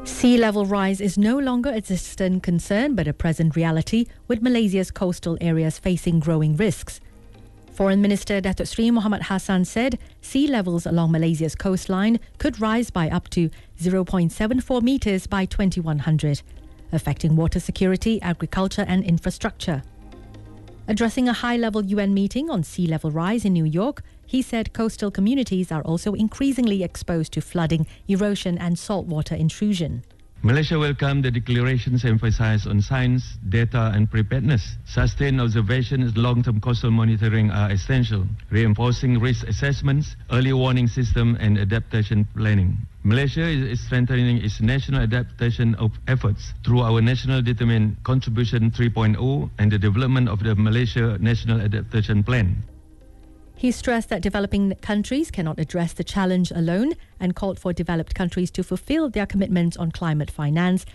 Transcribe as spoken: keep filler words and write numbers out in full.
Sea level rise is no longer a distant concern but a present reality, with Malaysia's coastal areas facing growing risks. Foreign Minister Datuk Seri Muhammad Hassan said sea levels along Malaysia's coastline could rise by up to zero point seven four metres by twenty-one hundred, affecting water security, agriculture and infrastructure. Addressing a high-level U N meeting on sea level rise in New York, he said coastal communities are also increasingly exposed to flooding, erosion and saltwater intrusion. Malaysia welcomed the declaration's emphasis on science, data and preparedness. Sustained observation and long-term coastal monitoring are essential, reinforcing risk assessments, early warning system and adaptation planning. Malaysia is strengthening its national adaptation of efforts through our National Determined Contribution three point oh and the development of the Malaysia National Adaptation Plan. He stressed that developing countries cannot address the challenge alone and called for developed countries to fulfill their commitments on climate finance